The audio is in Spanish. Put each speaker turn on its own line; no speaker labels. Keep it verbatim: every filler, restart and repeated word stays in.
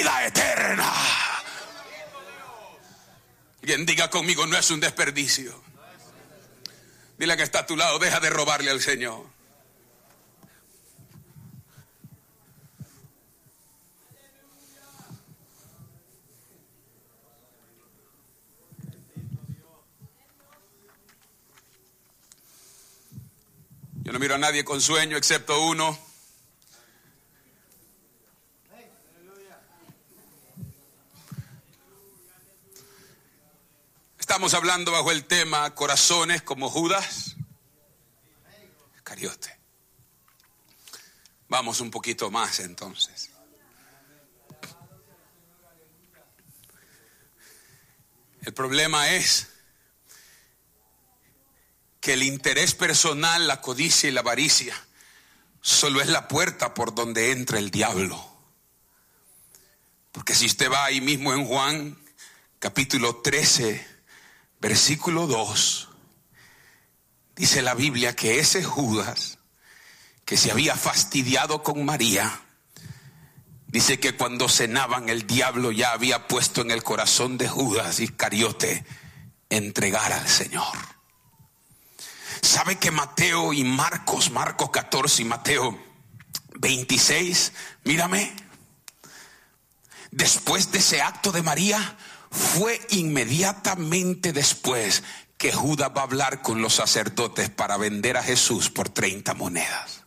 vida eterna. Quien diga conmigo, no es un desperdicio. Dile que está a tu lado, deja de robarle al Señor. Yo no miro a nadie con sueño excepto uno. Estamos hablando bajo el tema corazones como Judas Iscariote. Vamos un poquito más entonces. El problema es que el interés personal, la codicia y la avaricia solo es la puerta por donde entra el diablo. Porque si usted va ahí mismo en Juan capítulo trece, versículo dos, dice la Biblia que ese Judas que se había fastidiado con María, dice que cuando cenaban el diablo ya había puesto en el corazón de Judas Iscariote entregar al Señor. ¿Sabe que Mateo y Marcos, Marcos catorce y Mateo veintiséis, mírame, después de ese acto de María, fue inmediatamente después que Judas va a hablar con los sacerdotes para vender a Jesús por treinta monedas?